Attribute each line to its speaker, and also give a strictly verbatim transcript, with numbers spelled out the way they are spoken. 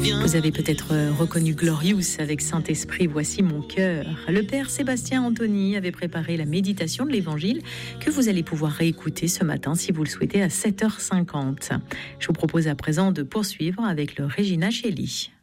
Speaker 1: Vous avez peut-être reconnu Glorious avec Saint-Esprit, voici mon cœur. Le père Sébastien Anthony avait préparé la méditation de l'Évangile que vous allez pouvoir réécouter ce matin si vous le souhaitez à sept heures cinquante. Je vous propose à présent de poursuivre avec le Regina Cheli.